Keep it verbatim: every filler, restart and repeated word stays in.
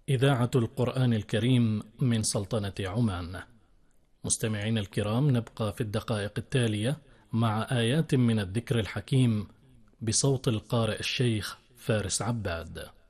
إذاعة القرآن الكريم من سلطنة عمان. مستمعين الكرام، نبقى في الدقائق التالية مع آيات من الذكر الحكيم بصوت القارئ الشيخ فارس عباد.